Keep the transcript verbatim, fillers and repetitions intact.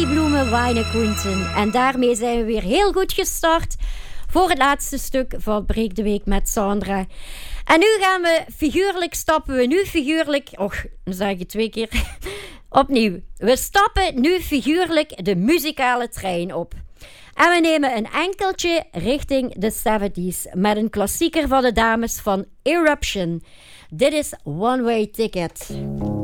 leliebloemen, wijnekuinten. En daarmee zijn we weer heel goed gestart voor het laatste stuk van Breek de Week met Sandra. En nu gaan we figuurlijk, stappen we nu figuurlijk... Och, dan zeg ik het twee keer. Opnieuw. We stappen nu figuurlijk de muzikale trein op. En we nemen een enkeltje richting de zeventies met een klassieker van de dames van Eruption. Dit is One Way Ticket.